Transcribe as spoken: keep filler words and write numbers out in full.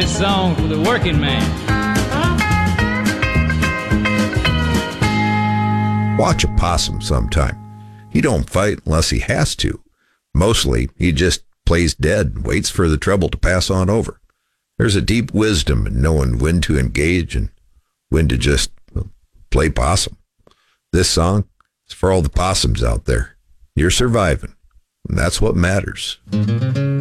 This song for the working man. Watch a possum sometime. He don't fight unless he has to. Mostly, he just plays dead and waits for the trouble to pass on over. There's a deep wisdom in knowing when to engage and when to just well, play possum. This song is for all the possums out there. You're surviving, and that's what matters.